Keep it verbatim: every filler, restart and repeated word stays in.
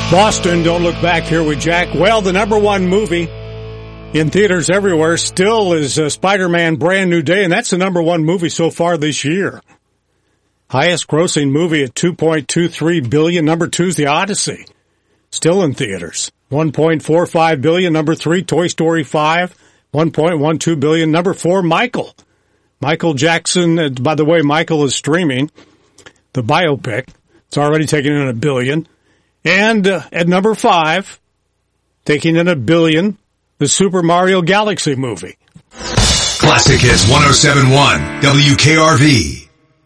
Boston, Don't Look Back, here with Jack. Well, the number one movie in theaters everywhere still is uh, Spider-Man Brand New Day, and that's the number one movie so far this year. Highest grossing movie at two point two three billion dollars. Number two is The Odyssey, still in theaters. one point four five billion dollars. Number three, Toy Story five, one point one two billion dollars. Number four, Michael. Michael Jackson, uh, by the way, Michael is streaming the biopic. It's already taken in a billion. And uh, at number five, taking in a billion, the Super Mario Galaxy movie. Classic Hits one oh seven point one, W K R V.